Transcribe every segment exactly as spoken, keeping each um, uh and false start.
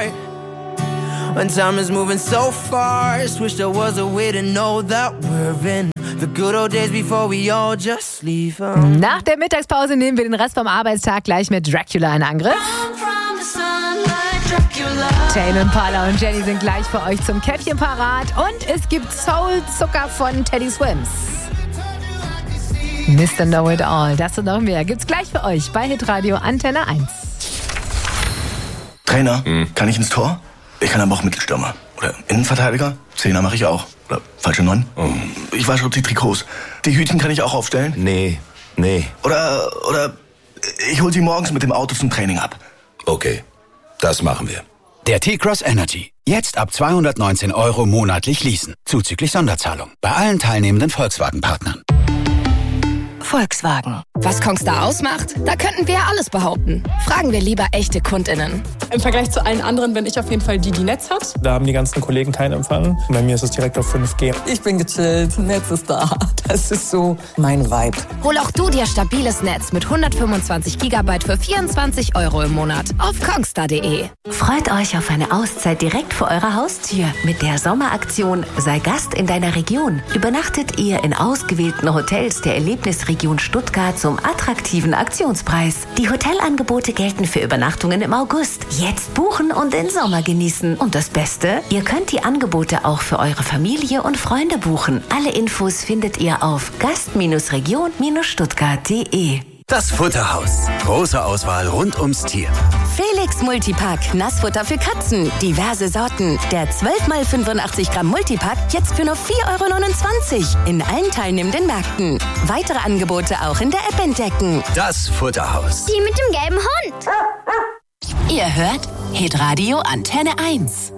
heart. When time is moving so fast, wish there was a way to know that we're in the good old days before we all just leave. Um. Nach der Mittagspause nehmen wir den Rest vom Arbeitstag gleich mit Dracula in Angriff. Tame Impala und Jenny sind gleich für euch zum Käffchen parat. Und es gibt Soul-Zucker von Teddy Swims. Mister Know-It-All, das und noch mehr gibt's gleich für euch bei Hitradio Antenne eins. Trainer, hm. kann ich ins Tor? Ich kann aber auch Mittelstürmer. Oder Innenverteidiger? Zehner mache ich auch. Oder falsche Neun? Oh. Ich wasche die Trikots. Die Hütchen kann ich auch aufstellen? Nee, nee. Oder, oder ich hol sie morgens mit dem Auto zum Training ab. Okay, das machen wir. Der T-Cross Energy. Jetzt ab zweihundertneunzehn Euro monatlich leasen. Zuzüglich Sonderzahlung. Bei allen teilnehmenden Volkswagen-Partnern. Volkswagen. Was Kongstar ausmacht? Da könnten wir ja alles behaupten. Fragen wir lieber echte KundInnen. Im Vergleich zu allen anderen bin ich auf jeden Fall die, die Netz hat. Da haben die ganzen Kollegen keinen Empfang. Bei mir ist es direkt auf fünf G. Ich bin gechillt, Netz ist da. Das ist so mein Vibe. Hol auch du dir stabiles Netz mit hundertfünfundzwanzig Gigabyte für vierundzwanzig Euro im Monat auf kongstar punkt de. Freut euch auf eine Auszeit direkt vor eurer Haustür. Mit der Sommeraktion Sei Gast in deiner Region übernachtet ihr in ausgewählten Hotels der Erlebnisregion Stuttgart zum attraktiven Aktionspreis. Die Hotelangebote gelten für Übernachtungen im August. Jetzt buchen und den Sommer genießen. Und das Beste, ihr könnt die Angebote auch für eure Familie und Freunde buchen. Alle Infos findet ihr auf gast Region Stuttgart punkt de. Das Futterhaus. Große Auswahl rund ums Tier. Felix Multipack. Nassfutter für Katzen. Diverse Sorten. Der zwölf mal fünfundachtzig Gramm Multipack jetzt für nur vier Euro neunundzwanzig. In allen teilnehmenden Märkten. Weitere Angebote auch in der App entdecken. Das Futterhaus. Die mit dem gelben Hund. Ihr hört Hitradio Antenne eins.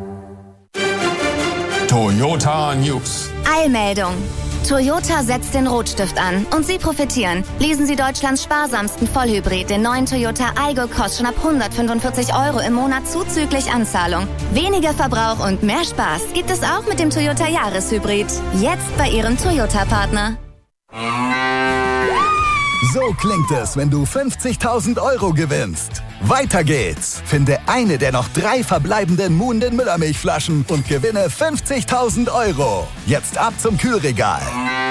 Toyota News. Eilmeldung. Toyota setzt den Rotstift an und Sie profitieren. Lesen Sie Deutschlands sparsamsten Vollhybrid, den neuen Toyota Aygo, kostet schon ab hundertfünfundvierzig Euro im Monat zuzüglich Anzahlung. Weniger Verbrauch und mehr Spaß gibt es auch mit dem Toyota Jahreshybrid. Jetzt bei Ihrem Toyota-Partner. So klingt es, wenn du fünfzigtausend Euro gewinnst. Weiter geht's. Finde eine der noch drei verbleibenden Muhnden Müllermilchflaschen und gewinne fünfzigtausend Euro. Jetzt ab zum Kühlregal.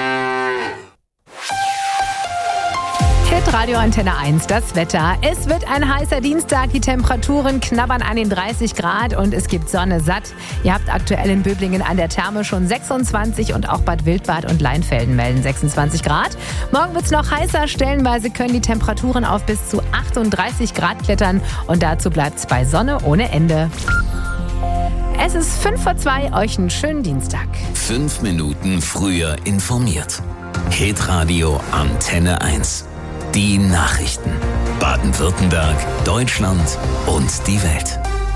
Radio Antenne eins, das Wetter. Es wird ein heißer Dienstag, die Temperaturen knabbern an den dreißig Grad und es gibt Sonne satt. Ihr habt aktuell in Böblingen an der Therme schon sechsundzwanzig und auch Bad Wildbad und Leinfelden melden sechsundzwanzig Grad. Morgen wird es noch heißer, stellenweise können die Temperaturen auf bis zu achtunddreißig Grad klettern und dazu bleibt es bei Sonne ohne Ende. Es ist fünf vor zwei, euch einen schönen Dienstag. Fünf Minuten früher informiert. Hitradio Antenne eins. Die Nachrichten. Baden-Württemberg, Deutschland und die Welt.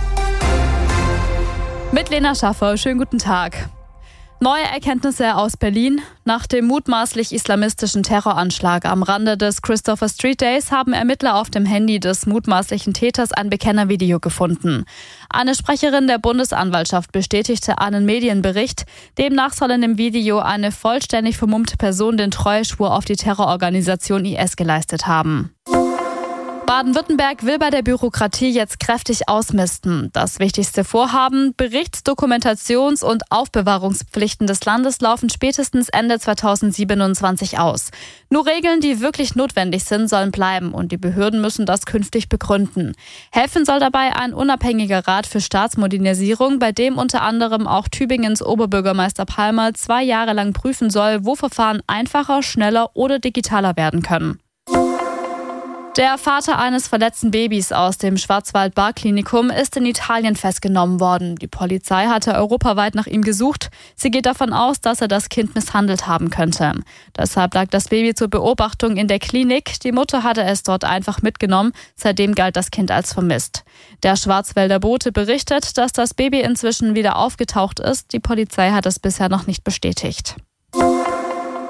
Mit Lena Schaffer, schönen guten Tag. Neue Erkenntnisse aus Berlin. Nach dem mutmaßlich islamistischen Terroranschlag am Rande des Christopher Street Days haben Ermittler auf dem Handy des mutmaßlichen Täters ein Bekennervideo gefunden. Eine Sprecherin der Bundesanwaltschaft bestätigte einen Medienbericht. Demnach soll in dem Video eine vollständig vermummte Person den Treueschwur auf die Terrororganisation I S geleistet haben. Baden-Württemberg will bei der Bürokratie jetzt kräftig ausmisten. Das wichtigste Vorhaben, Berichts-, Dokumentations- und Aufbewahrungspflichten des Landes laufen spätestens Ende zweitausendsiebenundzwanzig aus. Nur Regeln, die wirklich notwendig sind, sollen bleiben und die Behörden müssen das künftig begründen. Helfen soll dabei ein unabhängiger Rat für Staatsmodernisierung, bei dem unter anderem auch Tübingens Oberbürgermeister Palmer zwei Jahre lang prüfen soll, wo Verfahren einfacher, schneller oder digitaler werden können. Der Vater eines verletzten Babys aus dem Schwarzwald-Bar-Klinikum ist in Italien festgenommen worden. Die Polizei hatte europaweit nach ihm gesucht. Sie geht davon aus, dass er das Kind misshandelt haben könnte. Deshalb lag das Baby zur Beobachtung in der Klinik. Die Mutter hatte es dort einfach mitgenommen. Seitdem galt das Kind als vermisst. Der Schwarzwälder Bote berichtet, dass das Baby inzwischen wieder aufgetaucht ist. Die Polizei hat es bisher noch nicht bestätigt.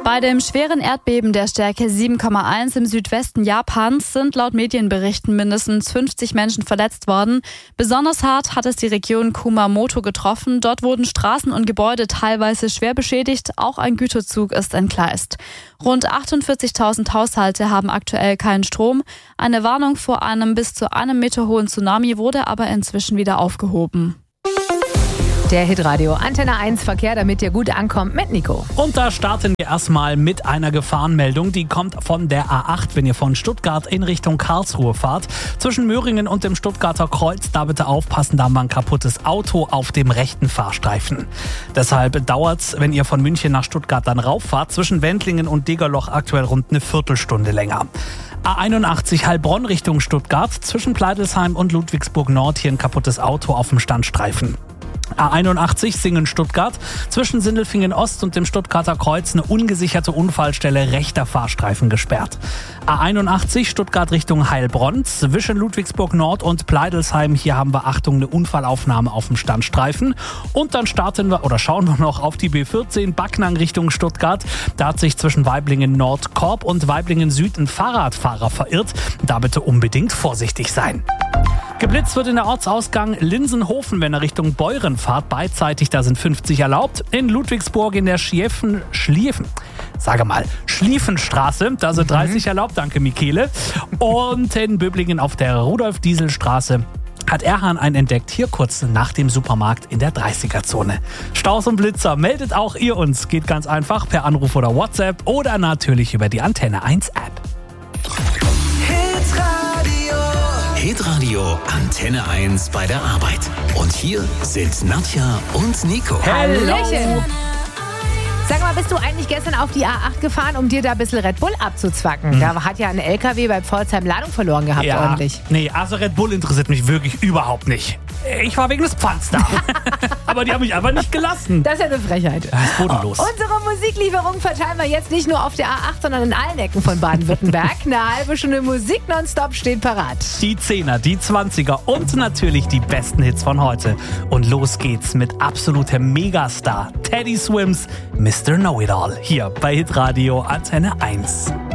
Bei dem schweren Erdbeben der Stärke sieben Komma eins im Südwesten Japans sind laut Medienberichten mindestens fünfzig Menschen verletzt worden. Besonders hart hat es die Region Kumamoto getroffen. Dort wurden Straßen und Gebäude teilweise schwer beschädigt. Auch ein Güterzug ist entgleist. Rund achtundvierzigtausend Haushalte haben aktuell keinen Strom. Eine Warnung vor einem bis zu einem Meter hohen Tsunami wurde aber inzwischen wieder aufgehoben. Der Hitradio Antenne eins Verkehr, damit ihr gut ankommt mit Nico. Und da starten wir erstmal mit einer Gefahrenmeldung. Die kommt von der A acht, wenn ihr von Stuttgart in Richtung Karlsruhe fahrt. Zwischen Möhringen und dem Stuttgarter Kreuz, da bitte aufpassen, da haben wir ein kaputtes Auto auf dem rechten Fahrstreifen. Deshalb dauert's, wenn ihr von München nach Stuttgart dann rauffahrt, zwischen Wendlingen und Degerloch aktuell rund eine Viertelstunde länger. A einundachtzig Heilbronn Richtung Stuttgart, zwischen Pleidelsheim und Ludwigsburg Nord hier ein kaputtes Auto auf dem Standstreifen. A einundachtzig Singen-Stuttgart, zwischen Sindelfingen Ost und dem Stuttgarter Kreuz eine ungesicherte Unfallstelle, rechter Fahrstreifen gesperrt. A einundachtzig Stuttgart Richtung Heilbronn, zwischen Ludwigsburg Nord und Pleidelsheim, hier haben wir, Achtung, eine Unfallaufnahme auf dem Standstreifen. Und dann starten wir oder schauen wir noch auf die B vierzehn Backnang Richtung Stuttgart. Da hat sich zwischen Waiblingen Nord Korb und Waiblingen Süd ein Fahrradfahrer verirrt. Da bitte unbedingt vorsichtig sein. Geblitzt wird in der Ortsausgang Linsenhofen, wenn er Richtung Beuren fahrt. Beidseitig, da sind fünfzig erlaubt. In Ludwigsburg in der Schlieffen, Schlieffen, sage mal, Schlieffenstraße, da sind dreißig mhm. erlaubt, danke Michele. Und in Böblingen auf der Rudolf-Diesel-Straße hat Erhan einen entdeckt, hier kurz nach dem Supermarkt in der dreißiger-Zone. Staus und Blitzer, meldet auch ihr uns. Geht ganz einfach per Anruf oder WhatsApp oder natürlich über die Antenne eins App. Hitradio Antenne eins bei der Arbeit. Und hier sind Nadja und Nico. Hallöchen. Sag mal, bist du eigentlich gestern auf die A acht gefahren, um dir da ein bisschen Red Bull abzuzwacken? Hm. Da hat ja ein L K W bei Pforzheim Ladung verloren gehabt, ja, ordentlich. Nee, also Red Bull interessiert mich wirklich überhaupt nicht. Ich war wegen des Pfands da. Aber die haben mich einfach nicht gelassen. Das ist ja eine Frechheit. Das ist bodenlos. Unsere Musiklieferung verteilen wir jetzt nicht nur auf der A acht, sondern in allen Ecken von Baden-Württemberg. Eine halbe Stunde Musik nonstop steht parat. Die Zehner, die Zwanziger und natürlich die besten Hits von heute. Und los geht's mit absolutem Megastar Teddy Swims, Mister Know-It-All. Hier bei Hitradio Antenne eins.